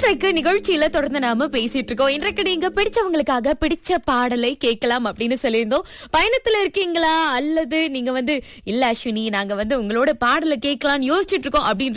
இன்றைக்கு நிகழ்ச்சியில தொடர்ந்து நாம பேசிட்டு இருக்கோம். இன்றைக்கு நீங்க பிடிச்சவங்களுக்காக பிடிச்ச பாடலை கேட்கலாம் அப்படின்னு சொல்லியிருந்தோம். பயணத்துல இருக்கீங்களா அல்லது நீங்க இல்ல அஸ்வினி நாங்க உங்களோட பாடலை கேட்கலாம்னு யோசிச்சுட்டு இருக்கோம் அப்படின்னு